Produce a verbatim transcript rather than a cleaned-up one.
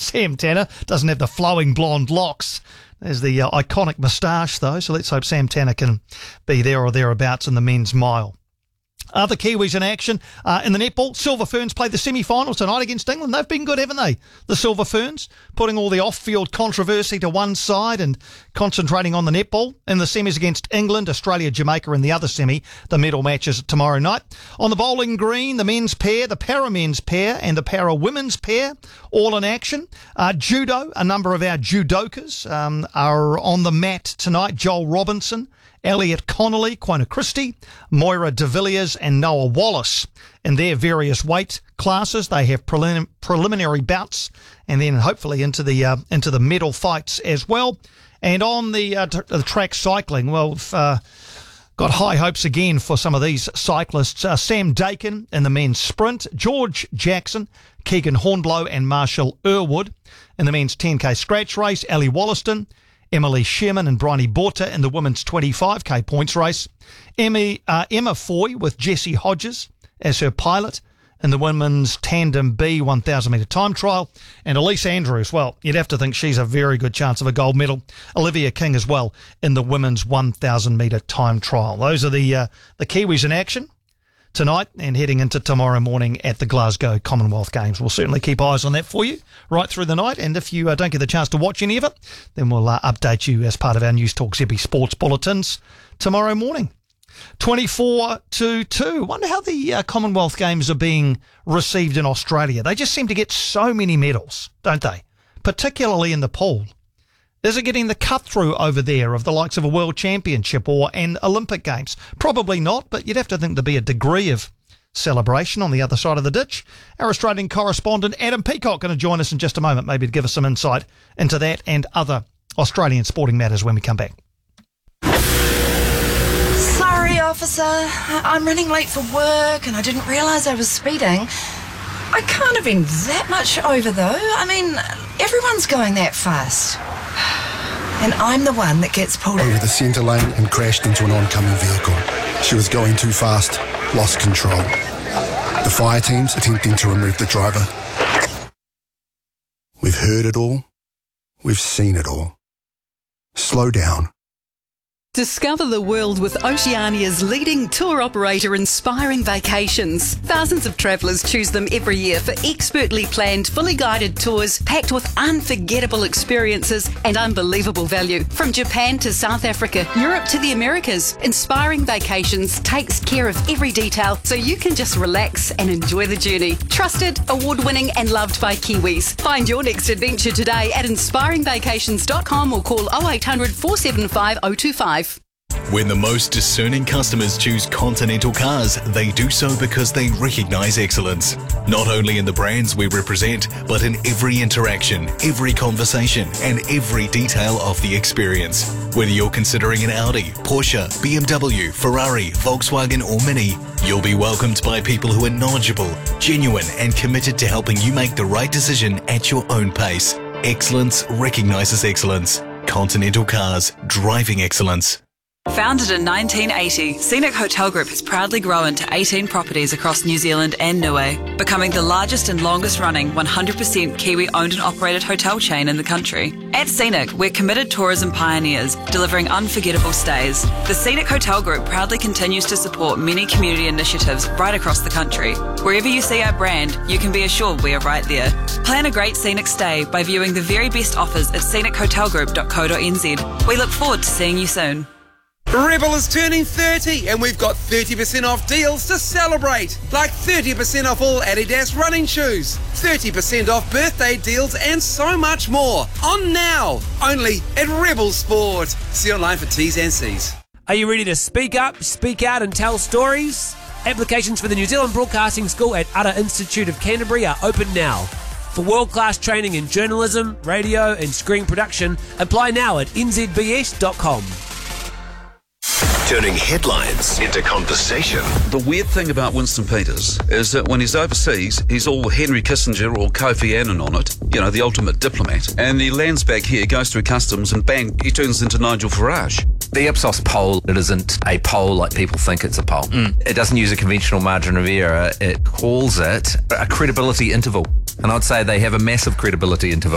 Sam Tanner doesn't have the flowing blonde locks. There's the uh, iconic moustache, though, so let's hope Sam Tanner can be there or thereabouts in the men's mile. Other Kiwis in action uh, in the netball. Silver Ferns played the semi-final tonight against England. They've been good, haven't they? The Silver Ferns, putting all the off-field controversy to one side and concentrating on the netball. In the semis against England, Australia, Jamaica in the other semi. The medal matches tomorrow night. On the bowling green, the men's pair, the para-men's pair and the para-women's pair, all in action. Uh, judo, a number of our judokas um, are on the mat tonight. Joel Robinson, Elliot Connolly, Quona Christie, Moira de Villiers and Noah Wallace in their various weight classes. They have prelim- preliminary bouts and then hopefully into the uh, into the medal fights as well. And on the, uh, t- the track cycling, well, we've uh, got high hopes again for some of these cyclists. Uh, Sam Dakin in the men's sprint, George Jackson, Keegan Hornblow and Marshall Irwood in the men's ten K scratch race, Ali Wollaston, Emily Sherman and Bryony Borta in the women's twenty-five K points race. Emmy, uh, Emma Foy with Jessie Hodges as her pilot in the women's tandem B one thousand metre time trial. And Elise Andrews, well, you'd have to think she's a very good chance of a gold medal. Olivia King as well in the women's one thousand metre time trial. Those are the uh, the Kiwis in action tonight and heading into tomorrow morning at the Glasgow Commonwealth Games. We'll certainly keep eyes on that for you right through the night, and if you uh, don't get the chance to watch any of it, then we'll uh, update you as part of our News Talk Zippy Sports Bulletins tomorrow morning. twenty-four to two. Wonder how the uh, Commonwealth Games are being received in Australia. They just seem to get so many medals, don't they? Particularly in the pool. Is it getting the cut-through over there of the likes of a World Championship or an Olympic Games? Probably not, but you'd have to think there'd be a degree of celebration on the other side of the ditch. Our Australian correspondent Adam Peacock going to join us in just a moment, maybe to give us some insight into that and other Australian sporting matters when we come back. Sorry, officer. I'm running late for work and I didn't realise I was speeding. I can't have been that much over, though. I mean, everyone's going that fast. And I'm the one that gets pulled over the centre lane and crashed into an oncoming vehicle. She was going too fast, lost control. The fire teams attempting to remove the driver. We've heard it all. We've seen it all. Slow down. Discover the world with Oceania's leading tour operator, Inspiring Vacations. Thousands of travellers choose them every year for expertly planned, fully guided tours packed with unforgettable experiences and unbelievable value. From Japan to South Africa, Europe to the Americas, Inspiring Vacations takes care of every detail so you can just relax and enjoy the journey. Trusted, award-winning and loved by Kiwis. Find your next adventure today at inspiring vacations dot com or call oh eight hundred, four seven five, oh two five. When the most discerning customers choose Continental Cars, they do so because they recognise excellence. Not only in the brands we represent, but in every interaction, every conversation, and every detail of the experience. Whether you're considering an Audi, Porsche, B M W, Ferrari, Volkswagen or Mini, you'll be welcomed by people who are knowledgeable, genuine, and committed to helping you make the right decision at your own pace. Excellence recognises excellence. Continental Cars, driving excellence. Founded in nineteen eighty, Scenic Hotel Group has proudly grown to eighteen properties across New Zealand and Niue, becoming the largest and longest running one hundred percent Kiwi owned and operated hotel chain in the country. At Scenic, we're committed tourism pioneers, delivering unforgettable stays. The Scenic Hotel Group proudly continues to support many community initiatives right across the country. Wherever you see our brand, you can be assured we are right there. Plan a great scenic stay by viewing the very best offers at scenic hotel group dot co dot n z. We look forward to seeing you soon. Rebel is turning thirty and we've got thirty percent off deals to celebrate. Like thirty percent off all Adidas running shoes, thirty percent off birthday deals and so much more. On now, only at Rebel Sport. See online for T's and C's. Are you ready to speak up, speak out and tell stories? Applications for the New Zealand Broadcasting School at Ara Institute of Canterbury are open now. For world-class training in journalism, radio and screen production, apply now at n z b s dot com. Turning headlines into conversation. The weird thing about Winston Peters is that when he's overseas, he's all Henry Kissinger or Kofi Annan on it, you know, the ultimate diplomat. And he lands back here, goes through customs, and bang, he turns into Nigel Farage. The Ipsos poll, it isn't a poll like people think it's a poll. Mm. It doesn't use a conventional margin of error. It calls it a credibility interval. And I'd say they have a massive credibility interval.